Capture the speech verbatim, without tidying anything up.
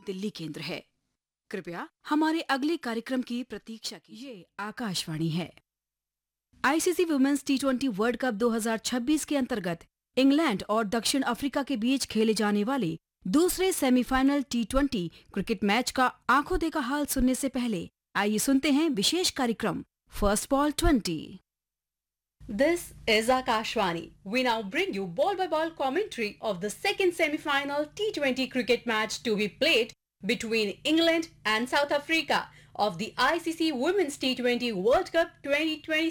दिल्ली केंद्र है। कृपया हमारे अगले कार्यक्रम की प्रतीक्षा कीजिए। ये आकाशवाणी है। ICC women's T twenty world cup दो हज़ार छब्बीस के अंतर्गत इंग्लैंड और दक्षिण अफ्रीका के बीच खेले जाने वाले दूसरे semifinal T twenty cricket match का आंखों देखा हाल सुनने से पहले आइए सुनते हैं विशेष कार्यक्रम first ball twenty. This is Akashvani. We now bring you ball-by-ball commentary of the second semi-final T twenty cricket match to be played between England and South Africa of the I C C Women's T twenty World Cup twenty twenty-six